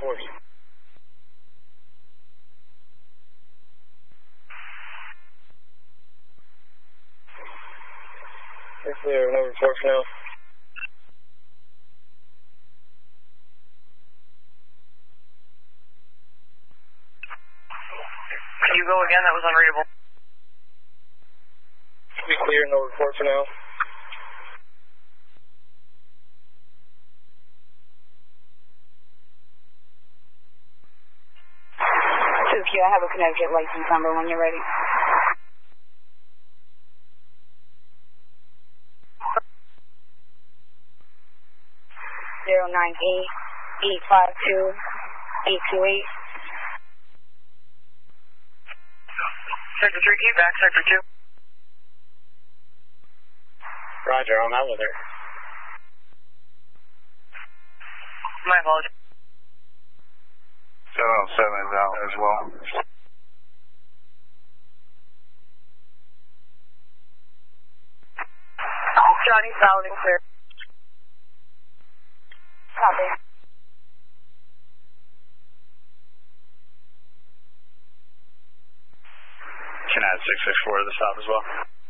force. You're clear, no report for now. Can you go again? That was unreadable. Be clear, no report for now. I have a Connecticut license number when you're ready. 098-852-828. Sector 3, keep back, Sector 2. Roger, on that with her. My apologies. 707 is out as well. Johnny, solid and clear. Copy. Can add 664 to the stop as well.